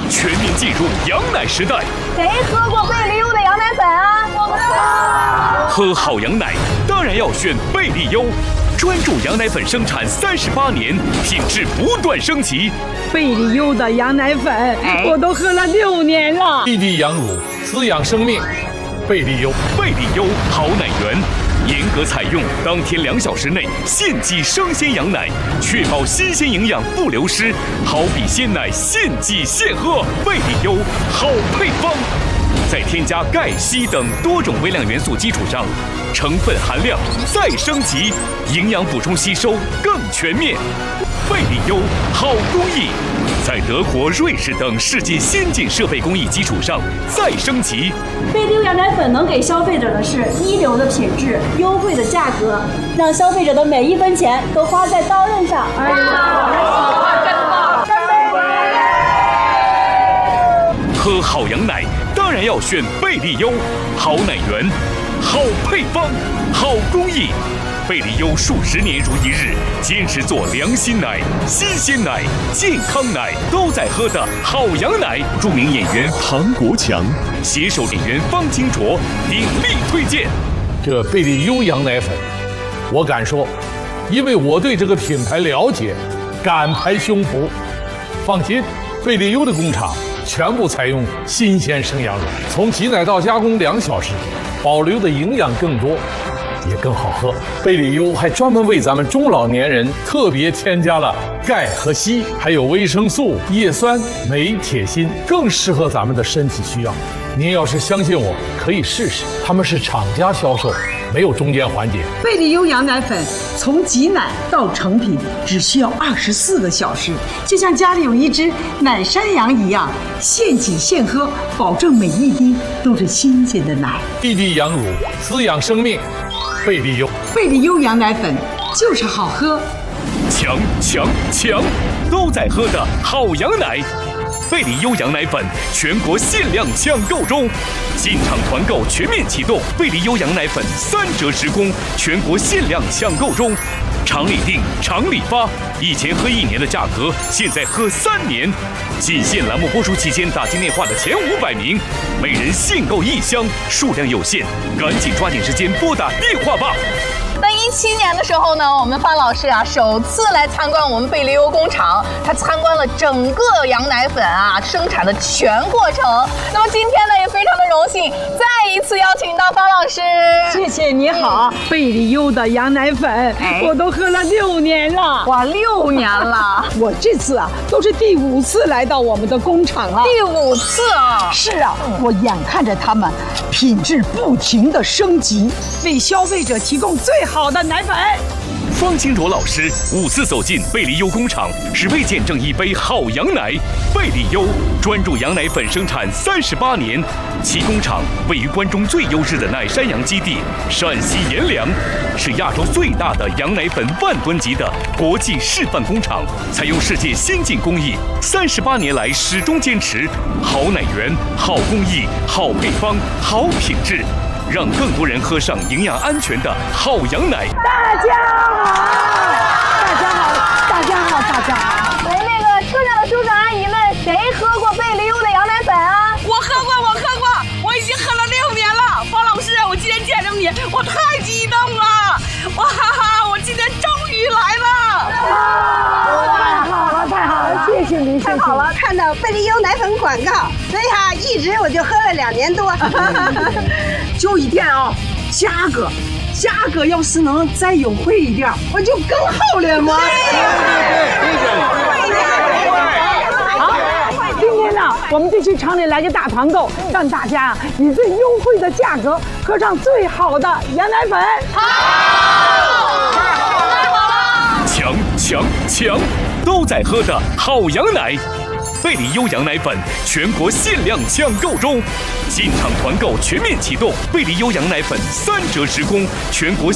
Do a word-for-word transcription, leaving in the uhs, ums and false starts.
全面进入羊奶时代。 谁喝过贝利优的羊奶粉啊？我们喝好羊奶当然要选贝利优，专注羊奶粉生产三十八年，品质不断升级。 贝利优的羊奶粉，我都喝了六年了。 滴滴羊乳，滋养生命。贝利优， 贝利优好奶源，严格采用当天两小时内现挤生鲜羊奶，确保新鲜营养不流失。好比鲜奶现挤现喝，贝利优好配方。在添加钙、硒等多种微量元素基础上，成分含量再升级，营养补充吸收更全面。贝利优好工艺，在德国、瑞士等世界先进设备工艺基础上再升级。 贝利优羊奶粉能给消费者的是一流的品质、优惠的价格，让消费者的每一分钱都花在刀刃上。哎呀，真棒！干杯！ 喝好羊奶当然要选贝利优，好奶源，好配方，好工艺。贝利优数十年如一日，坚持做良心奶、新鲜奶、健康奶，都在喝的好羊奶。著名演员唐国强携手演员方清卓鼎力推荐。 这贝利优羊奶粉，我敢说，因为我对这个品牌了解，敢拍胸脯。放心，贝利优的工厂全部采用新鲜生羊乳，从挤奶到加工两小时，保留的营养更多，也更好喝。贝利优还专门为咱们中老年人特别添加了钙和硒，还有维生素、叶酸、镁、铁、锌，更适合咱们的身体需要。您要是相信我，可以试试，他们是厂家销售，没有中间环节。 贝利优羊奶粉从挤奶到成品只需要二十四个小时，就像家里有一只奶山羊一样，现挤现喝，保证每一滴都是新鲜的奶。 滴滴羊乳，滋养生命。贝利优， 贝利优羊奶粉就是好喝， 强强强，都在喝的好羊奶。贝利优羊奶粉全国限量抢购中，进场团购全面启动。贝利优羊奶粉三折直供，全国限量抢购中，厂里订，厂里发。以前喝一年的价格，现在喝三年。仅限栏目播出期间打进电话的前五百名，每人限购一箱，数量有限，赶紧抓紧时间拨打电话吧。 在一七年的时候呢，我们方老师啊首次来参观我们贝利优工厂，他参观了整个羊奶粉啊生产的全过程。那么今天呢，也非常的荣幸，再一次邀请到方老师。 谢谢你好，贝利优的羊奶粉， 哎我都喝了六年了。 哇，六年了， 我这次啊都是第五次来到我们的工厂了。 第五次啊！ 是啊，我眼看着他们品质不停的升级，为消费者提供最好的奶粉。 方清卓老师五次走进贝利优工厂，只为见证一杯好羊奶。贝利优专注羊奶粉生产三十八年，其工厂位于关中最优质的奶山羊基地陕西阎良，是亚洲最大的羊奶粉万吨级的国际示范工厂，采用世界先进工艺，三十八年来始终坚持好奶源、好工艺、好配方、好品质，让更多人喝上营养安全的好羊奶。 大家好，大家好，大家好，大家好。 哎，那个车上的叔叔阿姨们，谁喝过贝利优的羊奶粉啊？ 我喝过，我喝过，我已经喝了六年了。方老师，我今天见着你，我太激动了！哇哈哈，我今天终于来了！ 太好了，太好了，谢谢您， 太好了！看到贝利优奶粉广告，所以哈，一直我就喝了两年多。 就一点啊，价格，价格要是能再优惠一点，我就更好了嘛。今天呢，我们就去厂里来个大团购，让大家以最优惠的价格喝上最好的羊奶粉。 强强强，都在喝的好羊奶。贝利优羊奶粉全国限量抢购中，进场团购全面启动。贝利优羊奶粉三折直供，全国